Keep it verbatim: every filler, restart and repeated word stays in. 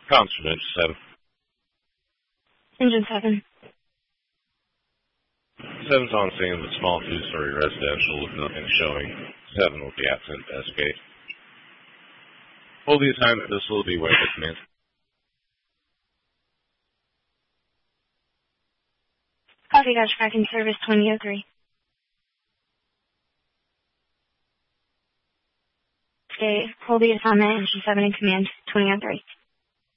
Constable seven. Engine seven. Seven's on scene of a small two-story residential with nothing showing. Seven will be absent to escapade. Hold the assignment. This will be waiting at command. Copy, Dodge tracking service twenty oh three. Stay. Hold the assignment. Engine seven in command twenty oh three.